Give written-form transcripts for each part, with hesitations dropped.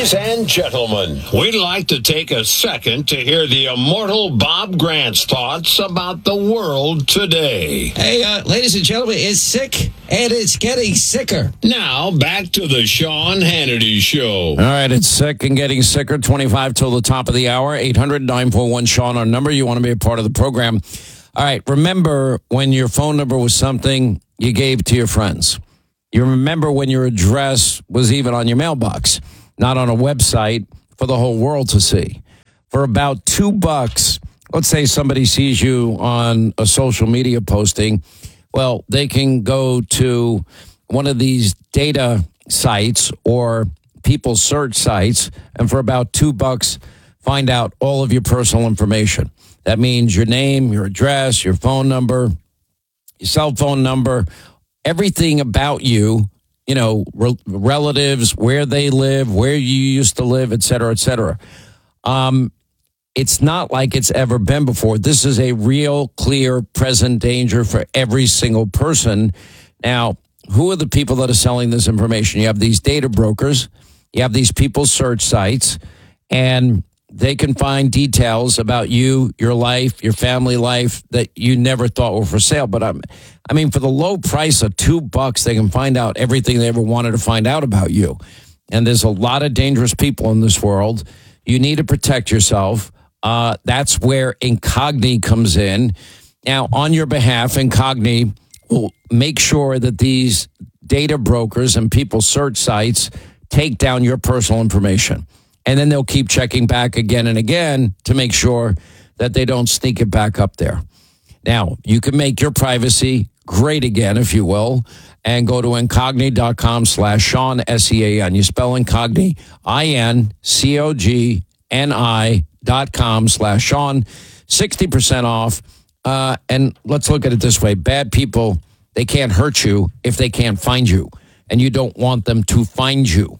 Ladies and gentlemen, we'd like to take a second to hear the immortal Bob Grant's thoughts about the world today. Hey, ladies and gentlemen, it's sick, and it's getting sicker. Now, back to the Sean Hannity Show. All right, it's sick and getting sicker. 25 till the top of the hour. 800-941-SEAN, our number. You want to be a part of the program. All right, remember when your phone number was something you gave to your friends. You remember when your address was even on your mailbox, not on a website for the whole world to see. For about $2, let's say somebody sees you on a social media posting, well, they can go to one of these data sites or people search sites, and for about $2, find out all of your personal information. That means your name, your address, your phone number, your cell phone number, everything about you, you know, relatives, where they live, where you used to live, et cetera, et cetera. It's not like it's ever been before. This is a real, clear, present danger for every single person. Now, who are the people that are selling this information? You have these data brokers, you have these people search sites, and they can find details about you, your life, your family life that you never thought were for sale. But I mean, for the low price of $2, they can find out everything they ever wanted to find out about you. And there's a lot of dangerous people in this world. You need to protect yourself. That's where Incogni comes in. Now, on your behalf, Incogni will make sure that these data brokers and people search sites take down your personal information. And then they'll keep checking back again and again to make sure that they don't sneak it back up there. Now, you can make your privacy great again, if you will, and go to incogni.com/Sean, SEAN. You spell Incogni, INCOGNI.com/Sean, 60% off. And let's look at it this way. Bad people, they can't hurt you if they can't find you, and you don't want them to find you.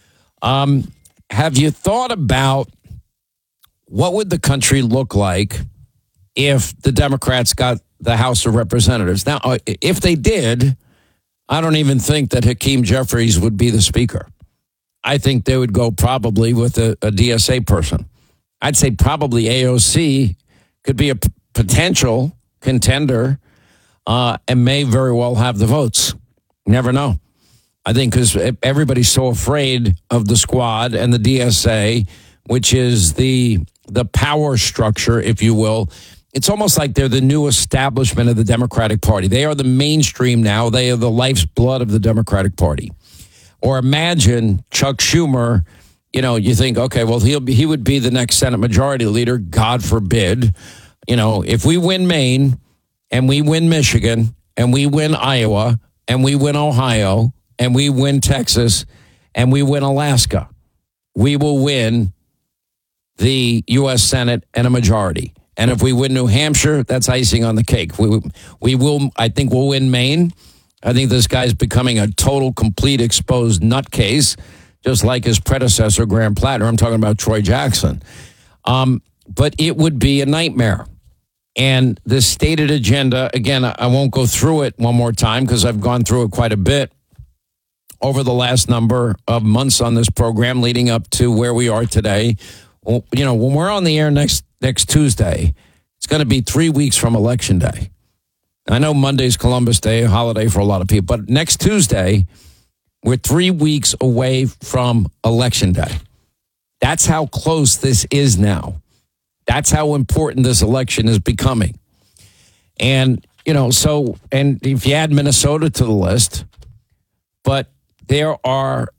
Have you thought about what would the country look like if the Democrats got the House of Representatives? Now, if they did, I don't even think that Hakeem Jeffries would be the speaker. I think they would go probably with a DSA person. I'd say probably AOC could be a potential contender and may very well have the votes. Never know. I think because everybody's so afraid of the squad and the DSA, which is the power structure, if you will. It's almost like they're the new establishment of the Democratic Party. They are the mainstream now. They are the life's blood of the Democratic Party. Or imagine Chuck Schumer, you know, you think, okay, well, he would be the next Senate Majority Leader, God forbid. You know, if we win Maine and we win Michigan and we win Iowa and we win Ohio and we win Texas, and we win Alaska, we will win the U.S. Senate and a majority. And if we win New Hampshire, that's icing on the cake. We will, I think we'll win Maine. I think this guy's becoming a total, complete, exposed nutcase, just like his predecessor, Graham Platter. I'm talking about Troy Jackson. But it would be a nightmare. And the stated agenda, again, I won't go through it one more time because I've gone through it quite a bit over the last number of months on this program leading up to where we are today. Well, you know, when we're on the air next Tuesday, it's going to be 3 weeks from Election Day. I know Monday's Columbus Day, a holiday for a lot of people, but next Tuesday, we're 3 weeks away from Election Day. That's how close this is now. That's how important this election is becoming. And, you know, and if you add Minnesota to the list, but there are,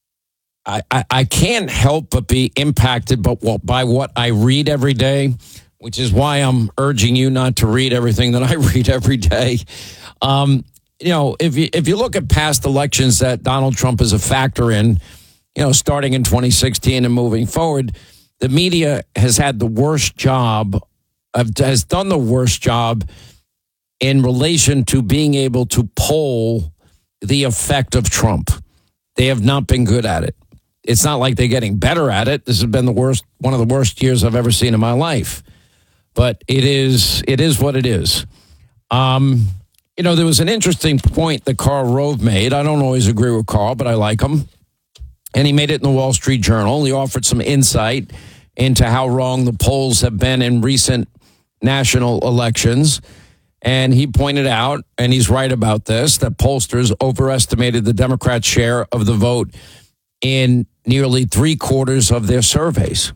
I can't help but be impacted by what I read every day, which is why I'm urging you not to read everything that I read every day. You know, if you look at past elections that Donald Trump is a factor in, you know, starting in 2016 and moving forward, the media has had the worst job, has done the worst job in relation to being able to poll the effect of Trump. They have not been good at it. It's not like they're getting better at it. This has been one of the worst years I've ever seen in my life. But it is what it is. You know, there was an interesting point that Karl Rove made. I don't always agree with Karl, but I like him. and he made it in the Wall Street Journal. He offered some insight into how wrong the polls have been in recent national elections. And he pointed out, and he's right about this, that pollsters overestimated the Democrats' share of the vote in nearly 3/4 of their surveys.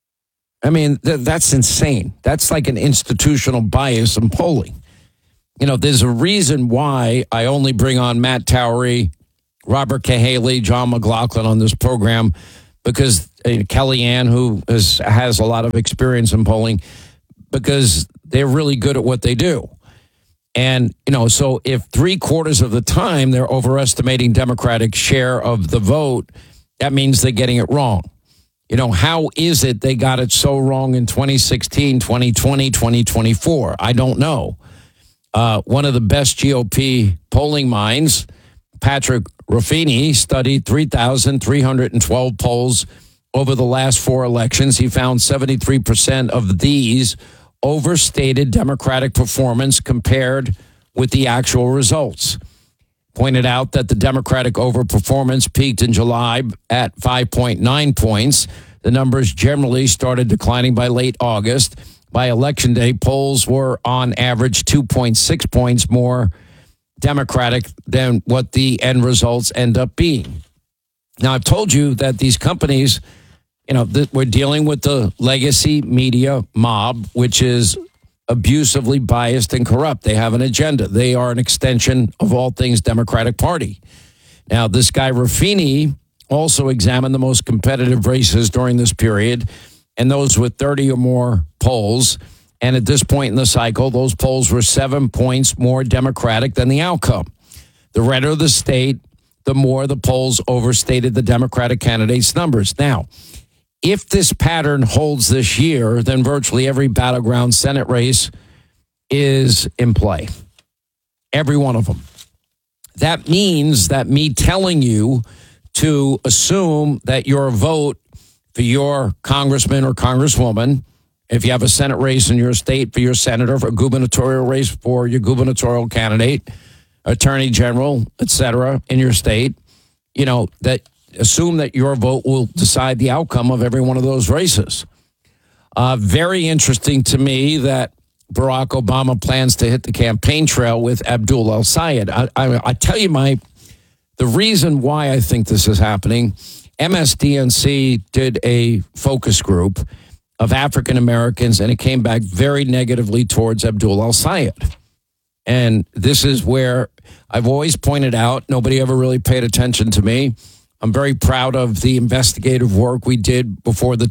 I mean, that's insane. That's like an institutional bias in polling. You know, there's a reason why I only bring on Matt Towery, Robert Cahaley, John McLaughlin on this program, because Kellyanne, who has a lot of experience in polling, because they're really good at what they do. And, you know, so if 3/4 of the time they're overestimating Democratic share of the vote, that means they're getting it wrong. You know, how is it they got it so wrong in 2016, 2020, 2024? I don't know. One of the best GOP polling minds, Patrick Ruffini, studied 3,312 polls over the last 4 elections. He found 73% of these overstated Democratic performance compared with the actual results. Pointed out that the Democratic overperformance peaked in July at 5.9 points. The numbers generally started declining by late August. By Election Day, polls were on average 2.6 points more Democratic than what the end results end up being. Now, I've told you that these companies, you know, we're dealing with the legacy media mob, which is abusively biased and corrupt. They have an agenda. They are an extension of all things Democratic Party. Now, this guy Ruffini also examined the most competitive races during this period, and those with 30 or more polls. And at this point in the cycle, those polls were 7 points more Democratic than the outcome. The redder the state, the more the polls overstated the Democratic candidates' numbers. Now, if this pattern holds this year, then virtually every battleground Senate race is in play. Every one of them. That means that me telling you to assume that your vote for your congressman or congresswoman, if you have a Senate race in your state for your senator, for a gubernatorial race for your gubernatorial candidate, attorney general, etc., in your state, you know, that assume that your vote will decide the outcome of every one of those races. Very interesting to me that Barack Obama plans to hit the campaign trail with Abdul El-Sayed. I tell you the reason why I think this is happening. MSDNC did a focus group of African Americans, and it came back very negatively towards Abdul El-Sayed. And this is where I've always pointed out, nobody ever really paid attention to me. I'm very proud of the investigative work we did before the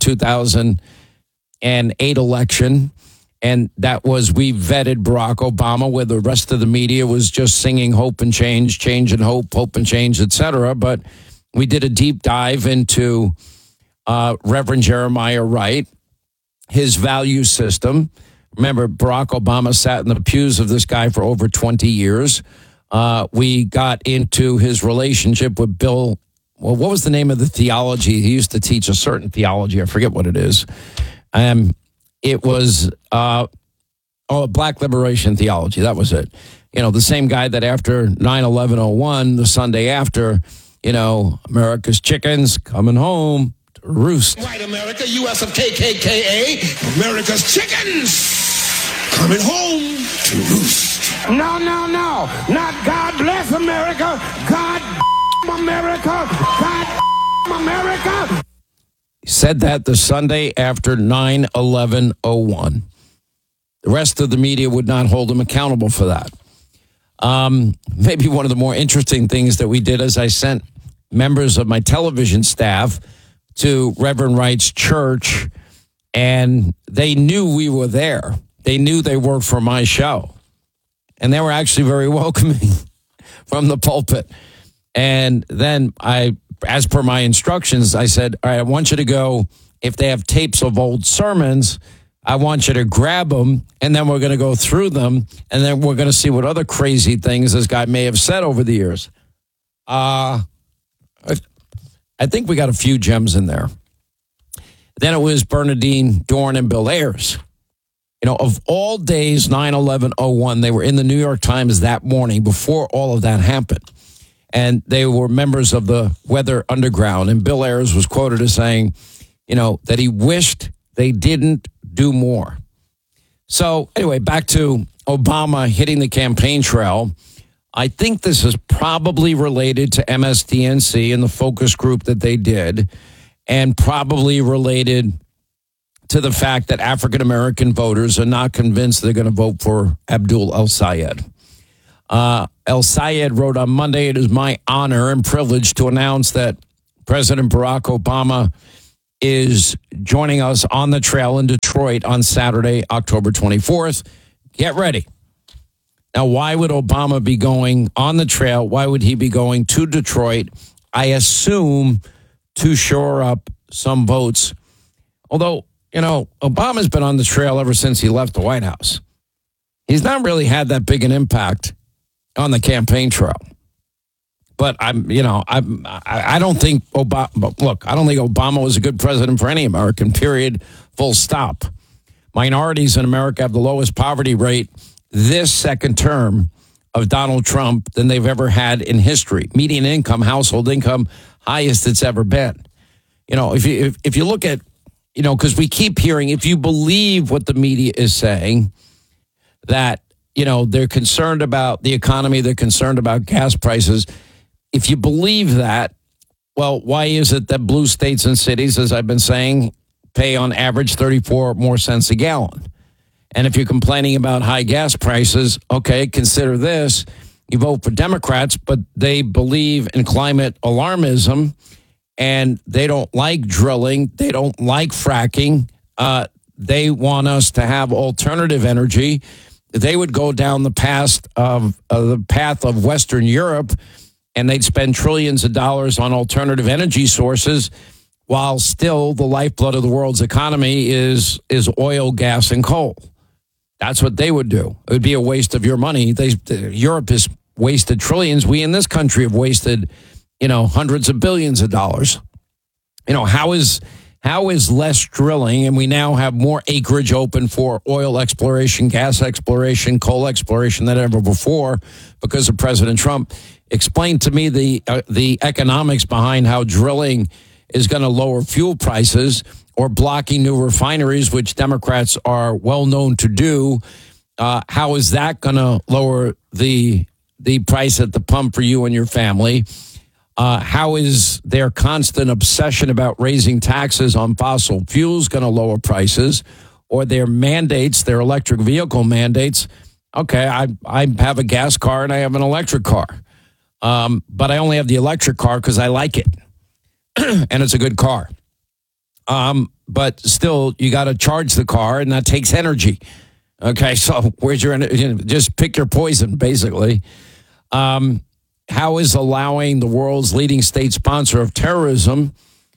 2008 election. And that was, we vetted Barack Obama, where the rest of the media was just singing hope and change, change and hope and change, etc. But we did a deep dive into Reverend Jeremiah Wright, his value system. Remember, Barack Obama sat in the pews of this guy for over 20 years. We got into his relationship with Bill. Well, what was the name of the theology? He used to teach a certain theology. I forget what it is. It was Black Liberation Theology. That was it. You know, the same guy that after 9/11/01, the Sunday after, you know, America's chickens coming home to roost. White America, U.S. of KKKA, America's chickens coming home to roost. No, no, no. Not God bless America. God America. God America. He said that the Sunday after 9/11/01. The rest of the media would not hold him accountable for that. Maybe one of the more interesting things that we did is I sent members of my television staff to Reverend Wright's church, and they knew we were there. They knew they worked for my show. And they were actually very welcoming from the pulpit. And then as per my instructions, I said, all right, I want you to go, if they have tapes of old sermons, I want you to grab them, and then we're going to go through them, and then we're going to see what other crazy things this guy may have said over the years. I think we got a few gems in there. Then it was Bernardine Dorn and Bill Ayers. You know, of all days, 9/11/01, they were in the New York Times that morning before all of that happened. and they were members of the Weather Underground. And Bill Ayers was quoted as saying, that he wished they didn't do more. So anyway, back to Obama hitting the campaign trail. I think this is probably related to MSDNC and the focus group that they did, and probably related to the fact that African-American voters are not convinced they're going to vote for Abdul El-Sayed. El-Sayed wrote on Monday, "It is my honor and privilege to announce that President Barack Obama is joining us on the trail in Detroit on Saturday, October 24th. Get ready." Now, why would Obama be going on the trail? Why would he be going to Detroit? I assume to shore up some votes. Although, Obama's been on the trail ever since he left the White House. He's not really had that big an impact on the campaign trail. But I don't think Obama. Look, I don't think Obama was a good president for any American. Period. Full stop. Minorities in America have the lowest poverty rate this second term of Donald Trump than they've ever had in history. Median income, household income, highest it's ever been. If you look at, because we keep hearing, if you believe what the media is saying, that they're concerned about the economy, they're concerned about gas prices. If you believe that, well, why is it that blue states and cities, as I've been saying, pay on average 34 more cents a gallon? And if you're complaining about high gas prices, okay, consider this. You vote for Democrats, but they believe in climate alarmism, and they don't like drilling. They don't like fracking. They want us to have alternative energy. They would go down the path of Western Europe, and they'd spend trillions of dollars on alternative energy sources, while still the lifeblood of the world's economy is oil, gas, and coal. That's what they would do. It would be a waste of your money. Europe has wasted trillions. We in this country have wasted, hundreds of billions of dollars. How is less drilling, and we now have more acreage open for oil exploration, gas exploration, coal exploration than ever before because of President Trump? Explain to me the economics behind how drilling is going to lower fuel prices, or blocking new refineries, which Democrats are well known to do. How is that going to lower the price at the pump for you and your family? How is their constant obsession about raising taxes on fossil fuels going to lower prices? Or their mandates, their electric vehicle mandates? Okay, I have a gas car and I have an electric car. But I only have the electric car because I like it. And it's a good car. But still, you got to charge the car, and that takes energy. Okay, so where's your energy? Just pick your poison, basically. How is allowing the world's leading state sponsor of terrorism,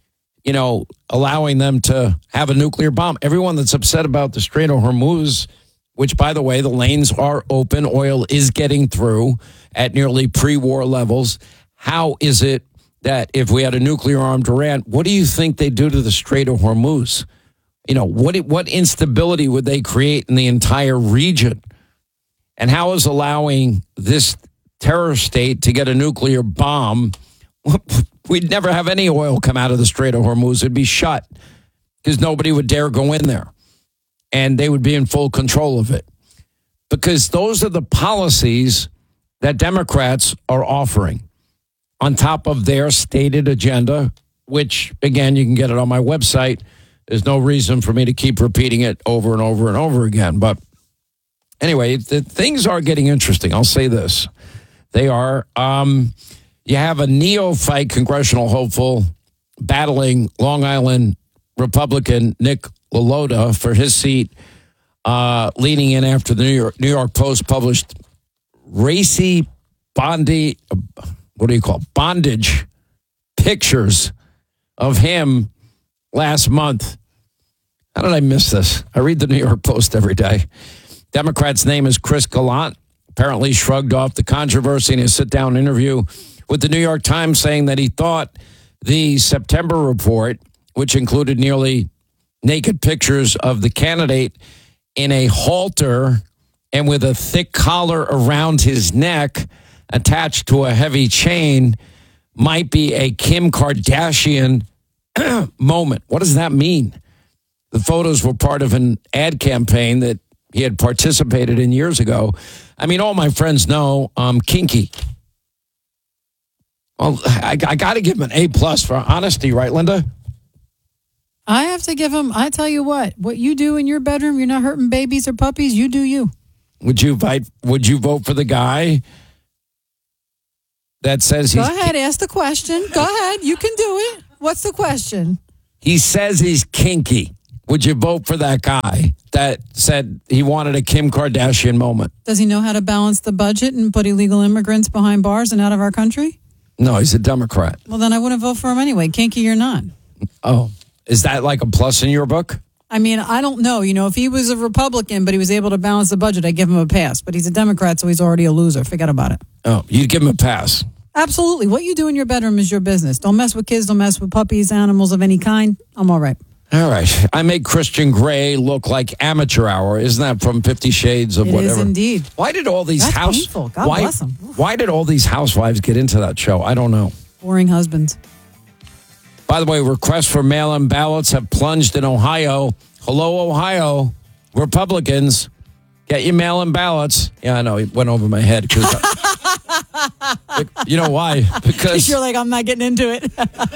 allowing them to have a nuclear bomb? Everyone that's upset about the Strait of Hormuz, which, by the way, the lanes are open, oil is getting through at nearly pre-war levels. How is it that if we had a nuclear-armed Iran, what do you think they do to the Strait of Hormuz? What instability would they create in the entire region? And how is allowing this terror state to get a nuclear bomb? We'd never have any oil come out of the Strait of Hormuz. It'd be shut because nobody would dare go in there. And they would be in full control of it. Because those are the policies that Democrats are offering on top of their stated agenda, which, again, you can get it on my website. There's no reason for me to keep repeating it over and over and over again. But anyway, things are getting interesting. I'll say this. They are. You have a neophyte congressional hopeful battling Long Island Republican Nick LaLota for his seat, leaning in after the New York Post published racy bondage pictures of him last month. How did I miss this? I read the New York Post every day. Democrat's name is Chris Gallant. Apparently shrugged off the controversy in a sit-down interview with the New York Times, saying that he thought the September report, which included nearly naked pictures of the candidate in a halter and with a thick collar around his neck, attached to a heavy chain might be a Kim Kardashian moment. What does that mean? The photos were part of an ad campaign that he had participated in years ago. I mean, all my friends know I'm kinky. Well, I got to give him an A+ for honesty, right, Linda? I have to give him, I tell you what you do in your bedroom, you're not hurting babies or puppies, you do you. Would you vote for the guy that says he's... Go ahead, ask the question. Go ahead, you can do it. What's the question? He says he's kinky. Would you vote for that guy that said he wanted a Kim Kardashian moment? Does he know how to balance the budget and put illegal immigrants behind bars and out of our country? No, he's a Democrat. Well, then I wouldn't vote for him anyway, kinky or not. Oh, is that like a plus in your book? I mean, I don't know. You know, if he was a Republican, but he was able to balance the budget, I'd give him a pass. But he's a Democrat, so he's already a loser. Forget about it. Oh, you'd give him a pass? Absolutely. What you do in your bedroom is your business. Don't mess with kids. Don't mess with puppies, animals of any kind. I'm all right. All right. I made Christian Grey look like Amateur Hour. Isn't that from 50 Shades of Whatever? It is indeed. Why did all these That's painful. God bless them. Why did all these housewives get into that show? I don't know. Boring husbands. By the way, requests for mail-in ballots have plunged in Ohio. Hello, Ohio. Republicans, get your mail-in ballots. Yeah, I know. It went over my head. You know why? Because you're like, I'm not getting into it.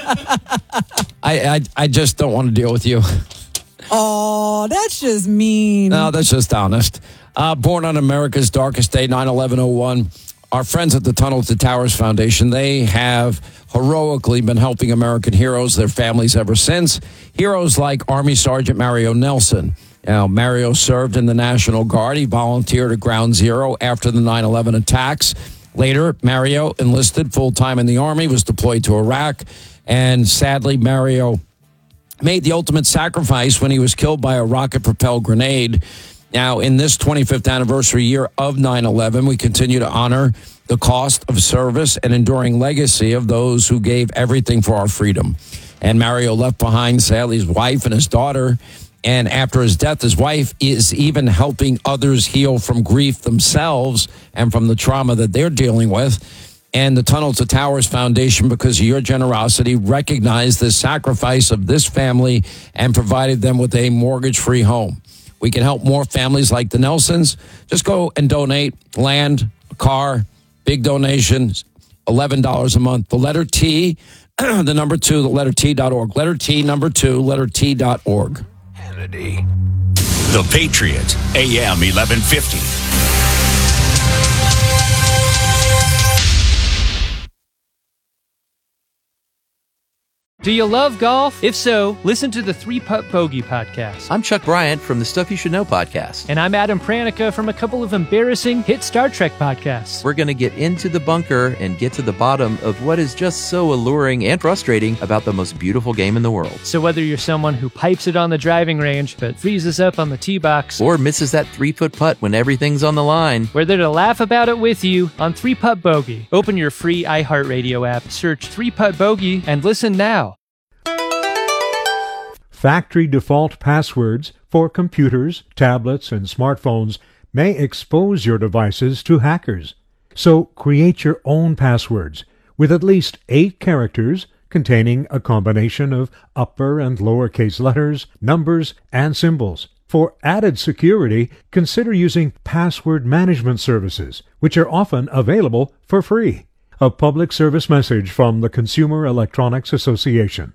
I just don't want to deal with you. Oh, that's just mean. No, that's just honest. Born on America's darkest day, 9/11/01. Our friends at the Tunnel to Towers Foundation, they have heroically been helping American heroes, their families ever since. Heroes like Army Sergeant Mario Nelson. Now, Mario served in the National Guard. He volunteered at Ground Zero after the 9/11 attacks. Later, Mario enlisted full-time in the Army, was deployed to Iraq, and sadly, Mario made the ultimate sacrifice when he was killed by a rocket-propelled grenade. Now, in this 25th anniversary year of 9/11, we continue to honor the cost of service and enduring legacy of those who gave everything for our freedom. And Mario left behind, sadly, his wife and his daughter. And after his death, his wife is even helping others heal from grief themselves and from the trauma that they're dealing with. And the Tunnel to Towers Foundation, because of your generosity, recognized the sacrifice of this family and provided them with a mortgage-free home. We can help more families like the Nelsons. Just go and donate land, a car, big donations, $11 a month. The letter T, the number 2, the letter T.org. Letter T, number 2, letter T.org. Hannity. The Patriot, AM 1150. Do you love golf? If so, listen to the 3-Putt Bogey podcast. I'm Chuck Bryant from the Stuff You Should Know podcast. And I'm Adam Pranica from a couple of embarrassing hit Star Trek podcasts. We're going to get into the bunker and get to the bottom of what is just so alluring and frustrating about the most beautiful game in the world. So whether you're someone who pipes it on the driving range but freezes up on the tee box, or misses that 3-foot putt when everything's on the line, we're there to laugh about it with you on 3-Putt Bogey. Open your free iHeartRadio app, search 3-Putt Bogey, and listen now. Factory default passwords for computers, tablets, and smartphones may expose your devices to hackers. So create your own passwords with at least 8 characters containing a combination of upper and lowercase letters, numbers, and symbols. For added security, consider using password management services, which are often available for free. A public service message from the Consumer Electronics Association.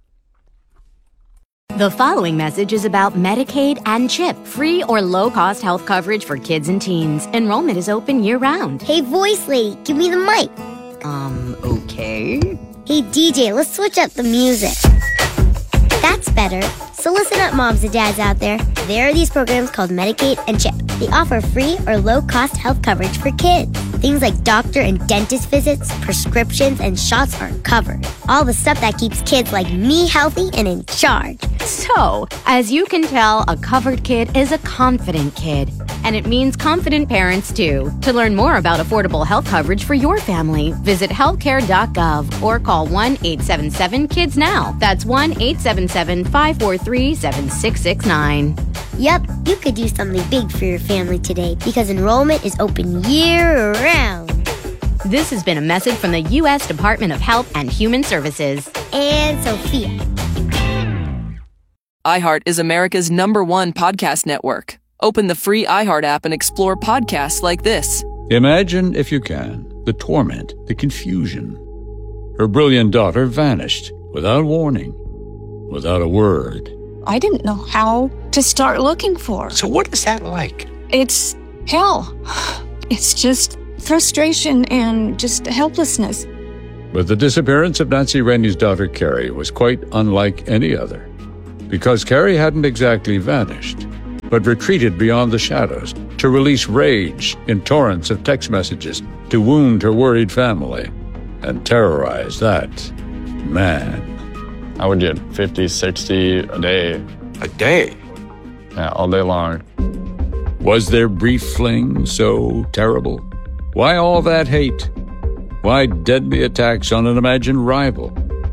The following message is about Medicaid and CHIP, free or low-cost health coverage for kids and teens. Enrollment is open year-round. Hey, voice lady, give me the mic. Okay. Hey, DJ, let's switch up the music. That's better. So listen up, moms and dads out there. There are these programs called Medicaid and CHIP. They offer free or low-cost health coverage for kids. Things like doctor and dentist visits, prescriptions, and shots are covered. All the stuff that keeps kids like me healthy and in charge. So, as you can tell, a covered kid is a confident kid. And it means confident parents, too. To learn more about affordable health coverage for your family, visit healthcare.gov or call 1-877-KIDS-NOW. That's 1-877-543-7669. Yep, you could do something big for your family today because enrollment is open year-round. This has been a message from the U.S. Department of Health and Human Services. And Sophia. iHeart is America's #1 podcast network. Open the free iHeart app and explore podcasts like this. Imagine, if you can, the torment, the confusion. Her brilliant daughter vanished without warning, without a word. I didn't know how to start looking for her. So what is that like? It's hell. It's just frustration and just helplessness. But the disappearance of Nancy Rainey's daughter, Carrie, was quite unlike any other. Because Carrie hadn't exactly vanished, but retreated beyond the shadows to release rage in torrents of text messages to wound her worried family and terrorize that man. I would get 50, 60 a day. A day? Yeah, all day long. Was their brief fling so terrible? Why all that hate? Why deadly attacks on an imagined rival?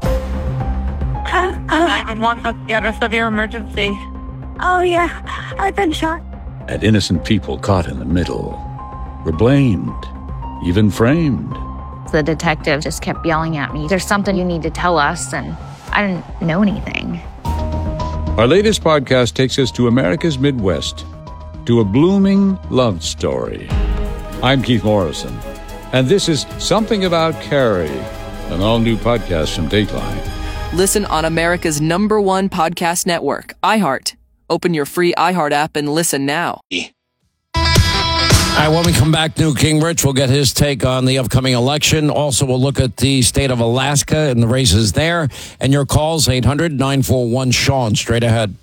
911, get a severe emergency. Oh, yeah, I've been shot. And innocent people caught in the middle were blamed, even framed. The detective just kept yelling at me, "There's something you need to tell us," and I didn't know anything. Our latest podcast takes us to America's Midwest, to a blooming love story. I'm Keith Morrison, and this is Something About Carrie, an all-new podcast from Dateline. Listen on America's #1 podcast network, iHeart. Open your free iHeart app and listen now. All right, when we come back, New King Rich will get his take on the upcoming election. Also, we'll look at the state of Alaska and the races there. And your calls, 800-941-SEAN. Straight ahead.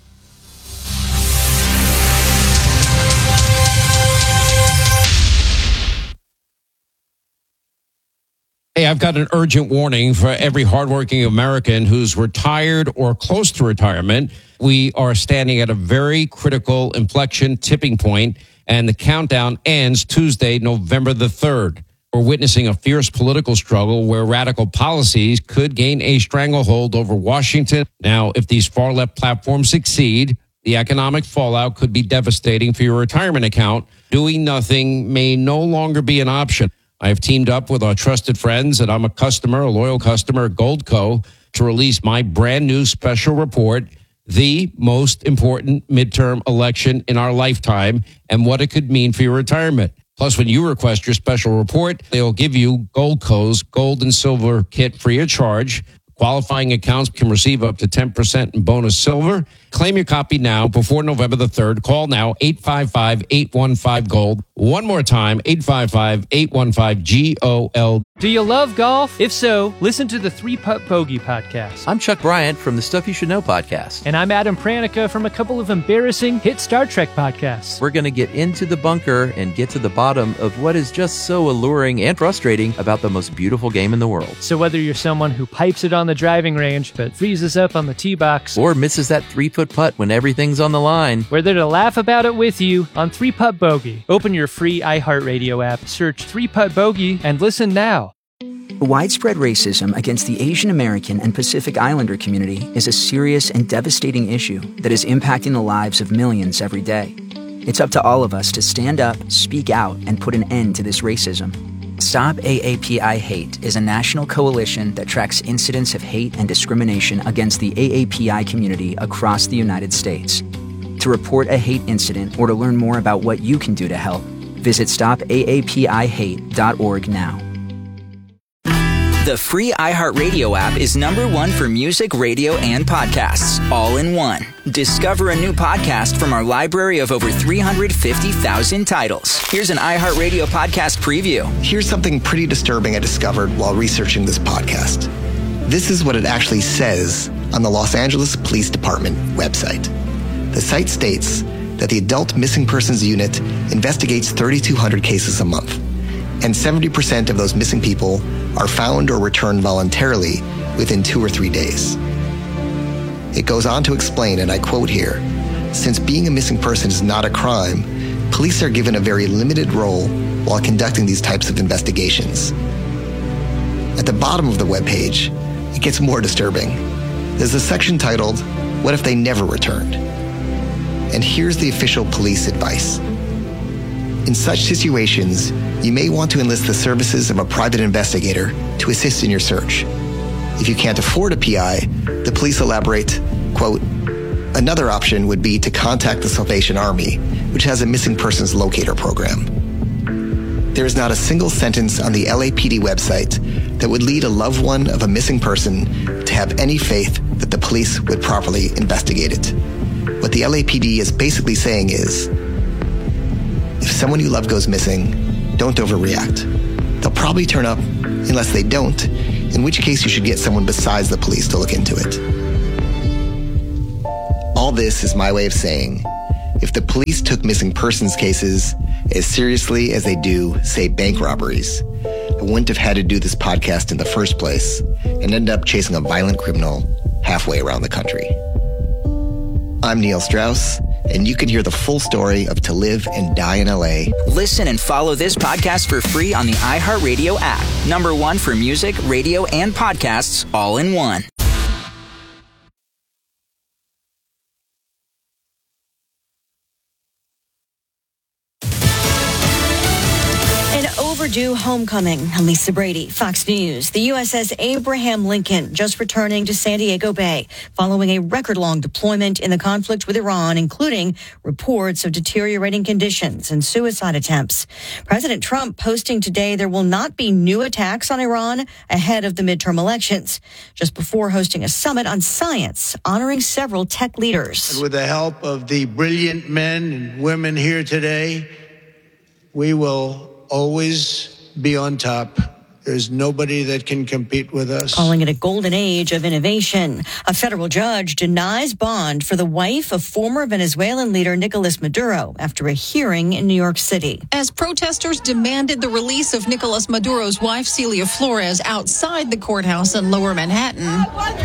Hey, I've got an urgent warning for every hardworking American who's retired or close to retirement. We are standing at a very critical inflection tipping point, and the countdown ends Tuesday, November the 3rd. We're witnessing a fierce political struggle where radical policies could gain a stranglehold over Washington. Now, if these far-left platforms succeed, the economic fallout could be devastating for your retirement account. Doing nothing may no longer be an option. I have teamed up with our trusted friends, and I'm a loyal customer at Goldco, to release my brand new special report, The Most Important Midterm Election in Our Lifetime, and what it could mean for your retirement. Plus, when you request your special report, they'll give you Goldco's Gold and Silver Kit free of charge. Qualifying accounts can receive up to 10% in bonus silver. Claim your copy now before November the 3rd. Call now, 855-815-GOLD. One more time, 855-815-GOLD. Do you love golf? If so, listen to the 3-Putt Bogey podcast. I'm Chuck Bryant from the Stuff You Should Know podcast. And I'm Adam Pranica from a couple of embarrassing hit Star Trek podcasts. We're going to get into the bunker and get to the bottom of what is just so alluring and frustrating about the most beautiful game in the world. So whether you're someone who pipes it on the driving range but freezes up on the tee box, or misses that 3-foot putt when everything's on the line, we're there to laugh about it with you on 3-Putt Bogey. Open your free iHeartRadio app, search 3-Putt Bogey, and listen now. Widespread racism against the Asian American and Pacific Islander community is a serious and devastating issue that is impacting the lives of millions every day. It's up to all of us to stand up, speak out, and put an end to this racism. Stop AAPI Hate is a national coalition that tracks incidents of hate and discrimination against the AAPI community across the United States. To report a hate incident or to learn more about what you can do to help, visit stopaapihate.org now. The free iHeartRadio app is #1 for music, radio, and podcasts, all in one. Discover a new podcast from our library of over 350,000 titles. Here's an iHeartRadio podcast preview. Here's something pretty disturbing I discovered while researching this podcast. This is what it actually says on the Los Angeles Police Department website. The site states that the Adult Missing Persons Unit investigates 3,200 cases a month, and 70% of those missing people are found or returned voluntarily within 2 or 3 days. It goes on to explain, and I quote here, "Since being a missing person is not a crime, police are given a very limited role while conducting these types of investigations." At the bottom of the webpage, it gets more disturbing. There's a section titled, "What if they never returned?" And here's the official police advice. In such situations, you may want to enlist the services of a private investigator to assist in your search. If you can't afford a PI, the police elaborate, quote, "Another option would be to contact the Salvation Army, which has a missing persons locator program." There is not a single sentence on the LAPD website that would lead a loved one of a missing person to have any faith that the police would properly investigate it. What the LAPD is basically saying is, if someone you love goes missing, don't overreact. They'll probably turn up unless they don't, in which case you should get someone besides the police to look into it. All this is my way of saying, if the police took missing persons cases as seriously as they do, say, bank robberies, I wouldn't have had to do this podcast in the first place and end up chasing a violent criminal halfway around the country. I'm Neil Strauss, and you can hear the full story of To Live and Die in LA. Listen and follow this podcast for free on the iHeartRadio app. Number one for music, radio, and podcasts all in one. Overdue homecoming. I'm Lisa Brady, Fox News. The USS Abraham Lincoln just returning to San Diego Bay following a record-long deployment in the conflict with Iran, including reports of deteriorating conditions and suicide attempts. President Trump posting today there will not be new attacks on Iran ahead of the midterm elections, just before hosting a summit on science, honoring several tech leaders. And with the help of the brilliant men and women here today, we will always be on top. There's nobody that can compete with us. Calling it a golden age of innovation. A federal judge denies bond for the wife of former Venezuelan leader Nicolas Maduro after a hearing in New York City. As protesters demanded the release of Nicolas Maduro's wife, Celia Flores, outside the courthouse in Lower Manhattan.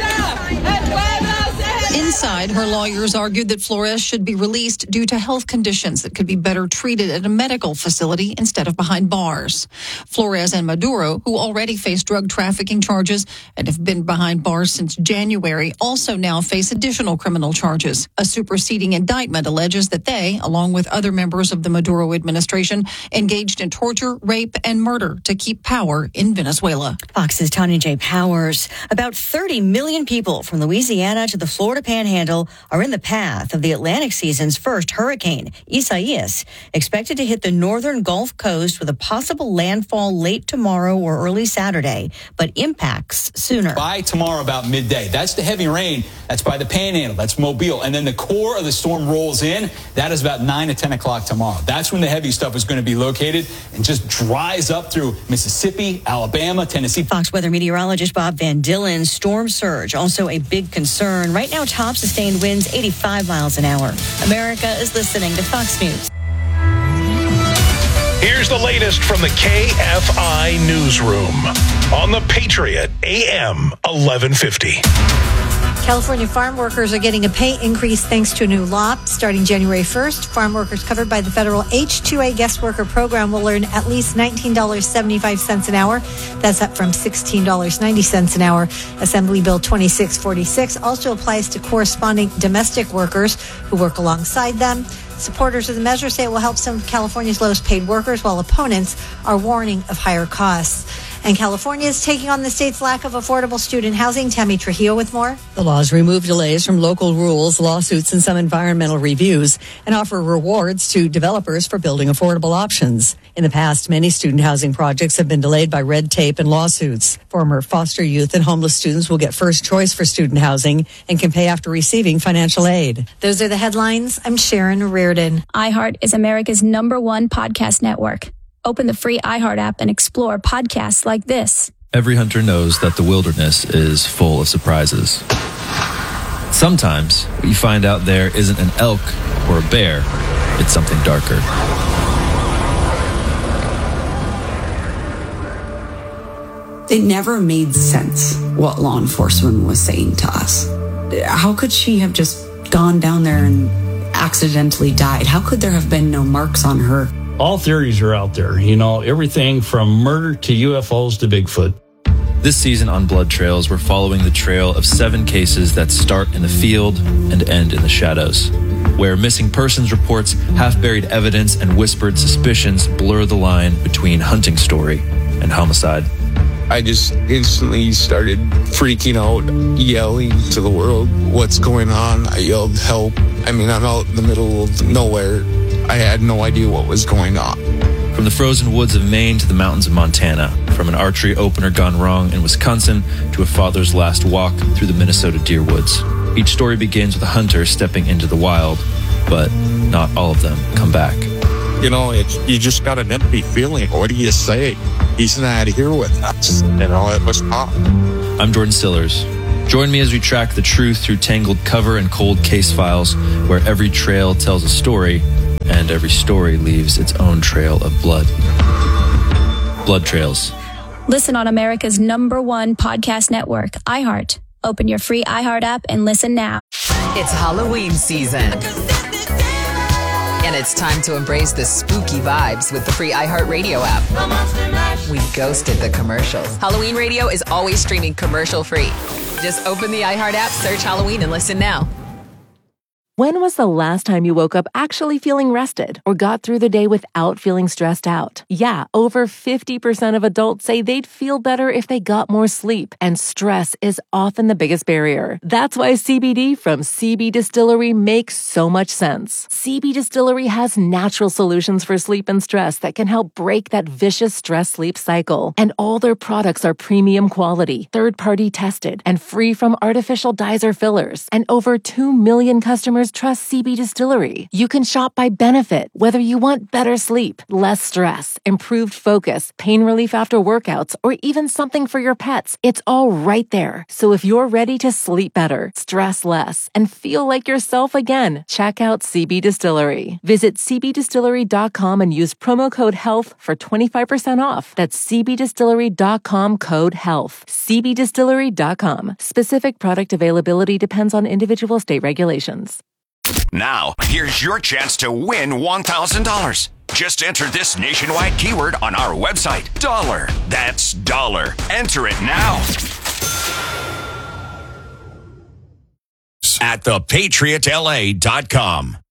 Inside, her lawyers argued that Flores should be released due to health conditions that could be better treated at a medical facility instead of behind bars. Flores and Maduro, who already face drug trafficking charges and have been behind bars since January, also now face additional criminal charges. A superseding indictment alleges that they, along with other members of the Maduro administration, engaged in torture, rape, and murder to keep power in Venezuela. Fox's Tanya J. Powers. About 30 million people from Louisiana to the Florida Panhandle are in the path of the Atlantic season's first hurricane, Isaias, expected to hit the northern Gulf Coast with a possible landfall late tomorrow or early Saturday, but impacts sooner. By tomorrow about midday. That's the heavy rain. That's by the Panhandle. That's Mobile. And then the core of the storm rolls in. That is about 9 to 10 o'clock tomorrow. That's when the heavy stuff is going to be located and just dries up through Mississippi, Alabama, Tennessee. Fox weather meteorologist Bob Van Dillen. Storm surge, also a big concern. Right now, top sustained winds 85 miles an hour. America is listening to Fox News. Here's the latest from the KFI Newsroom on the Patriot AM 1150. California farm workers are getting a pay increase thanks to a new law. Starting January 1st, farm workers covered by the federal H-2A guest worker program will earn at least $19.75 an hour. That's up from $16.90 an hour. Assembly Bill 2646 also applies to corresponding domestic workers who work alongside them. Supporters of the measure say it will help some of California's lowest paid workers, while opponents are warning of higher costs. And California is taking on the state's lack of affordable student housing. Tammy Trujillo with more. The laws remove delays from local rules, lawsuits, and some environmental reviews, and offer rewards to developers for building affordable options. In the past, many student housing projects have been delayed by red tape and lawsuits. Former foster youth and homeless students will get first choice for student housing and can pay after receiving financial aid. Those are the headlines. I'm Sharon Reardon. iHeart is America's #1 podcast network. Open the free iHeart app and explore podcasts like this. Every hunter knows that the wilderness is full of surprises. Sometimes what you find out there isn't an elk or a bear, it's something darker. It never made sense what law enforcement was saying to us. How could she have just gone down there and accidentally died? How could there have been no marks on her? All theories are out there, everything from murder to UFOs to Bigfoot. This season on Blood Trails, we're following the trail of 7 cases that start in the field and end in the shadows. where missing persons reports, half-buried evidence, and whispered suspicions blur the line between hunting story and homicide. I just instantly started freaking out, yelling to the world, "What's going on?" I yelled, "Help." I mean, I'm out in the middle of nowhere. I had no idea what was going on. From the frozen woods of Maine to the mountains of Montana, from an archery opener gone wrong in Wisconsin to a father's last walk through the Minnesota deer woods. Each story begins with a hunter stepping into the wild, but not all of them come back. You know, you just got an empty feeling. What do you say? He's not here with us. You know, it was tough. I'm Jordan Stillers. Join me as we track the truth through tangled cover and cold case files, where every trail tells a story and every story leaves its own trail of blood. Blood Trails. Listen on America's #1 podcast network, iHeart. Open your free iHeart app and listen now. It's Halloween season. And it's time to embrace the spooky vibes with the free iHeartRadio app. We ghosted the commercials. Halloween Radio is always streaming commercial-free. Just open the iHeart app, search Halloween, and listen now. When was the last time you woke up actually feeling rested or got through the day without feeling stressed out? Yeah, over 50% of adults say they'd feel better if they got more sleep, and stress is often the biggest barrier. That's why CBD from CB Distillery makes so much sense. CB Distillery has natural solutions for sleep and stress that can help break that vicious stress-sleep cycle. And all their products are premium quality, third-party tested, and free from artificial dyes or fillers. And over 2 million customers trust CB Distillery. You can shop by benefit, whether you want better sleep, less stress, improved focus, pain relief after workouts, or even something for your pets. It's all right there. So if you're ready to sleep better, stress less, and feel like yourself again, check out CB Distillery. Visit cbdistillery.com and use promo code HEALTH for 25% off. That's cbdistillery.com, code HEALTH. cbdistillery.com. Specific product availability depends on individual state regulations. Now, here's your chance to win $1,000. Just enter this nationwide keyword on our website, dollar. That's dollar. Enter it now. At thepatriotla.com.